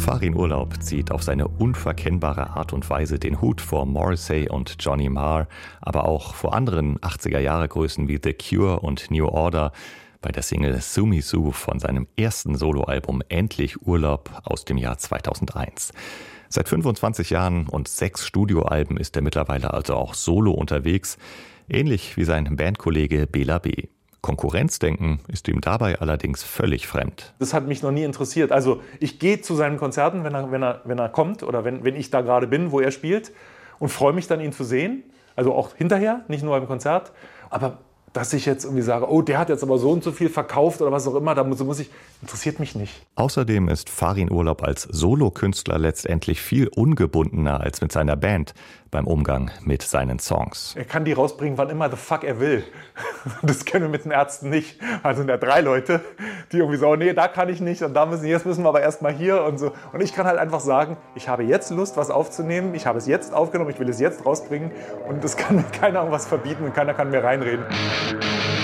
Farin Urlaub zieht auf seine unverkennbare Art und Weise den Hut vor Morrissey und Johnny Marr, aber auch vor anderen 80er-Jahre-Größen wie The Cure und New Order. Bei der Single Sue Me Sue von seinem ersten Soloalbum Endlich Urlaub aus dem Jahr 2001. Seit 25 Jahren und 6 Studioalben ist er mittlerweile also auch solo unterwegs, ähnlich wie sein Bandkollege Bela B. Konkurrenzdenken ist ihm dabei allerdings völlig fremd. Das hat mich noch nie interessiert. Also ich gehe zu seinen Konzerten, wenn er kommt oder wenn ich da gerade bin, wo er spielt, und freue mich dann, ihn zu sehen. Also auch hinterher, nicht nur beim Konzert. Aber dass ich jetzt irgendwie sage, oh, der hat jetzt aber so und so viel verkauft oder was auch immer, interessiert mich nicht. Außerdem ist Farin Urlaub als Solokünstler letztendlich viel ungebundener als mit seiner Band beim Umgang mit seinen Songs. Er kann die rausbringen, wann immer the fuck er will. Das können wir mit den Ärzten nicht. Also sind ja 3 Leute, die irgendwie sagen, nee, da kann ich nicht und jetzt müssen wir aber erstmal hier und so. Und ich kann halt einfach sagen, ich habe jetzt Lust, was aufzunehmen, ich habe es jetzt aufgenommen, ich will es jetzt rausbringen und das kann mir keiner irgendwas verbieten und keiner kann mir reinreden.